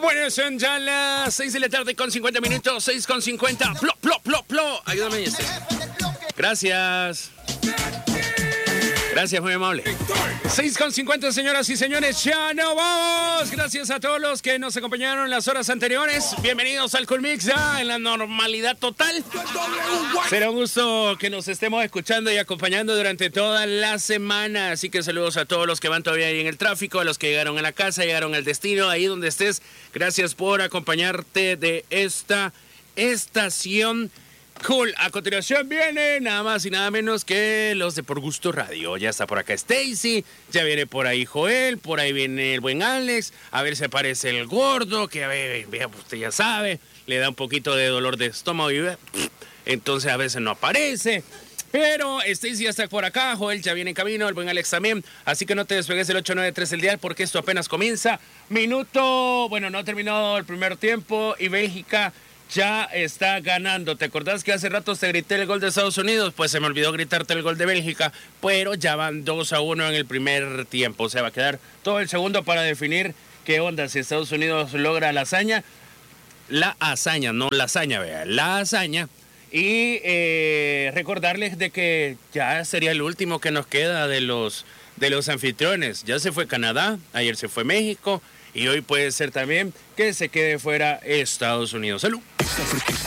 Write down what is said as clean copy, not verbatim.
Bueno, son ya las 6 de la tarde con 50 minutos, 6 con 50. Plo, plo, plo, plo. Ayúdame, este. Gracias. Gracias, muy amable. 6 con 50, señoras y señores, ya no vamos. Gracias a todos los que nos acompañaron en las horas anteriores. Bienvenidos al Cool Mix, ya en la normalidad total. Será un gusto que nos estemos escuchando y acompañando durante toda la semana. Así que saludos a todos los que van todavía ahí en el tráfico, a los que llegaron a la casa, llegaron al destino, ahí donde estés. Gracias por acompañarte de esta estación Cool. A continuación viene nada más y nada menos que los de Por Gusto Radio. Ya está por acá Stacy, ya viene por ahí Joel, por ahí viene el buen Alex. A ver si aparece el gordo, que a ver, usted ya sabe, le da un poquito de dolor de estómago y entonces a veces no aparece. Pero Stacy ya está por acá, Joel ya viene en camino, el buen Alex también. Así que no te despegues del 893 el dial porque esto apenas comienza. Bueno, no ha terminado el primer tiempo y Bélgica ya está ganando. ¿Te acordás que hace rato te grité el gol de Estados Unidos? Pues se me olvidó gritarte el gol de Bélgica, pero ya van 2-1 en el primer tiempo. O sea, va a quedar todo el segundo para definir qué onda, si Estados Unidos logra la hazaña. La hazaña, no la hazaña, vea, la hazaña. Y recordarles de que ya sería el último que nos queda de los anfitriones. Ya se fue Canadá, ayer se fue México y hoy puede ser también que se quede fuera Estados Unidos. ¡Salud!